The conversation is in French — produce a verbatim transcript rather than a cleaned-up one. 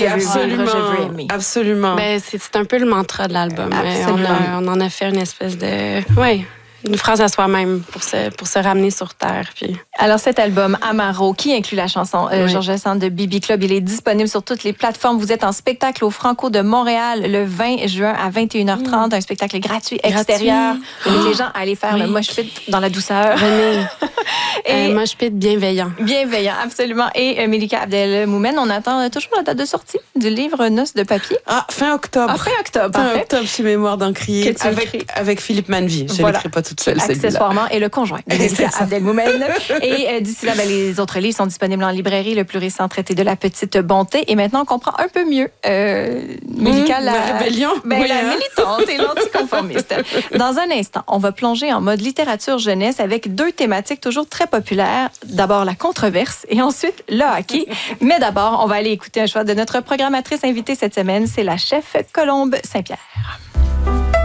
je absolument, veux vivre, je veux aimer. Absolument. Ben, c'est, c'est un peu le mantra de l'album. On, a, on en a fait une espèce de... Ouais. Une phrase à soi-même pour se, pour se ramener sur terre. Puis... Alors, cet album, Amaro, qui inclut la chanson euh, oui. Georges Sand de B B Club, il est disponible sur toutes les plateformes. Vous êtes en spectacle au Franco de Montréal le vingt juin à vingt et une heures trente. Mmh. Un spectacle gratuit, extérieur. Gratuit. Avec les gens à aller faire oui. le mosh pit dans la douceur. Venez. Et euh, mosh pit bienveillant. Bienveillant, absolument. Et euh, Melika Abdelmoumen, on attend toujours la date de sortie du livre Noces de papier. Ah, fin octobre. Ah, fin octobre, Fin parfait. octobre, chez Mémoire d'un crier. Avec, avec Philippe Manvie. Je ne voilà. l'écris pas toute seule, accessoirement, et le conjoint de Melika Abdelmoumen. Et euh, d'ici là, ben, les autres livres sont disponibles en librairie. Le plus récent, Traité de la petite bonté. Et maintenant, on comprend un peu mieux euh, Melika, mmh, la, la rébellion. Ben, oui, la hein? militante et l'anticonformiste. Dans un instant, on va plonger en mode littérature jeunesse avec deux thématiques toujours très populaires. D'abord, la controverse et ensuite, le hockey. Mais d'abord, on va aller écouter un choix de notre programmatrice invitée cette semaine. C'est la chef Colombe Saint-Pierre.